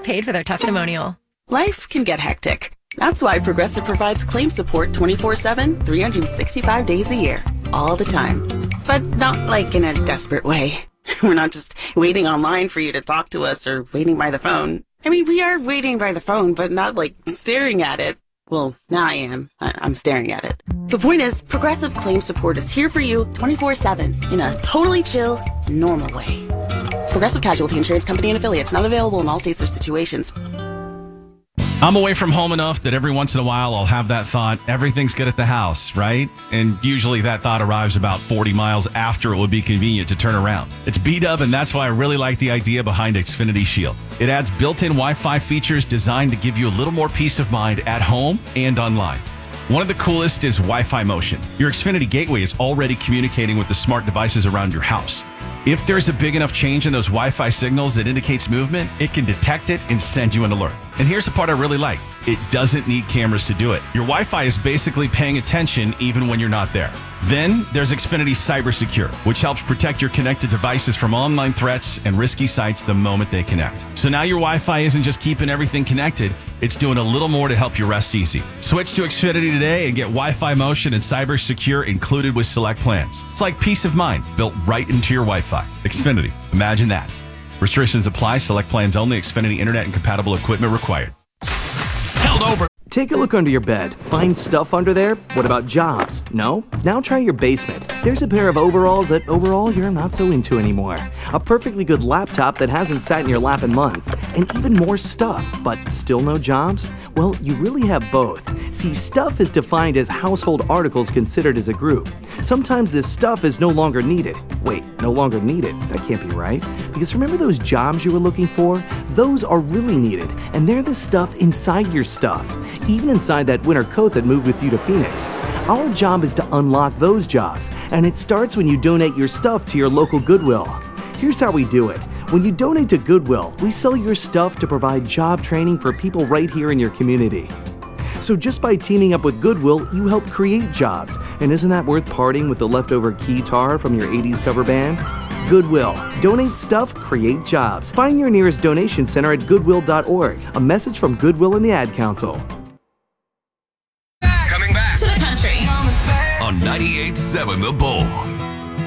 paid for their testimonial. Life can get hectic. That's why Progressive provides claim support 24/7, 365 days a year, all the time. But not like in a desperate way. We're not just waiting online for you to talk to us or waiting by the phone. I mean, we are waiting by the phone, but not like staring at it. Well, now I am. I'm staring at it. The point is, Progressive Claim Support is here for you 24/7 in a totally chill, normal way. Progressive Casualty Insurance Company and affiliates, not available in all states or situations. I'm away from home enough that every once in a while I'll have that thought, everything's good at the house, right? And usually that thought arrives about 40 miles after it would be convenient to turn around. It's B-Dub, and that's why I really like the idea behind Xfinity Shield. It adds built-in Wi-Fi features designed to give you a little more peace of mind at home and online. One of the coolest is Wi-Fi Motion. Your Xfinity gateway is already communicating with the smart devices around your house. If there's a big enough change in those Wi-Fi signals that indicates movement, it can detect it and send you an alert. And here's the part I really like. It doesn't need cameras to do it. Your Wi-Fi is basically paying attention even when you're not there. Then there's Xfinity Cyber Secure, which helps protect your connected devices from online threats and risky sites the moment they connect. So now your Wi-Fi isn't just keeping everything connected, it's doing a little more to help you rest easy. Switch to Xfinity today and get Wi-Fi Motion and Cyber Secure included with select plans. It's like peace of mind built right into your Wi-Fi. Xfinity, imagine that. Restrictions apply, select plans only, Xfinity Internet and compatible equipment required. Held over. Take a look under your bed. Find stuff under there? What about jobs? No? Now try your basement. There's a pair of overalls that overall you're not so into anymore. A perfectly good laptop that hasn't sat in your lap in months. And even more stuff, but still no jobs? Well, you really have both. See, stuff is defined as household articles considered as a group. Sometimes this stuff is no longer needed. Wait, no longer needed? That can't be right. Because remember those jobs you were looking for? Those are really needed, and they're the stuff inside your stuff. Even inside that winter coat that moved with you to Phoenix. Our job is to unlock those jobs, and it starts when you donate your stuff to your local Goodwill. Here's how we do it. When you donate to Goodwill, we sell your stuff to provide job training for people right here in your community. So just by teaming up with Goodwill, you help create jobs. And isn't that worth parting with the leftover keytar from your 80s cover band? Goodwill. Donate stuff, create jobs. Find your nearest donation center at goodwill.org. A message from Goodwill and the Ad Council. Coming back to the country on 98.7 The Bull.